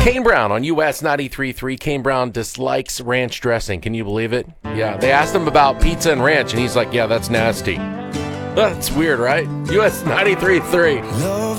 Kane Brown on US 93.3. Kane Brown dislikes ranch dressing. Can you believe it? Yeah, they asked him about pizza and ranch, and he's like, yeah, that's nasty. That's weird, right? US 93.3.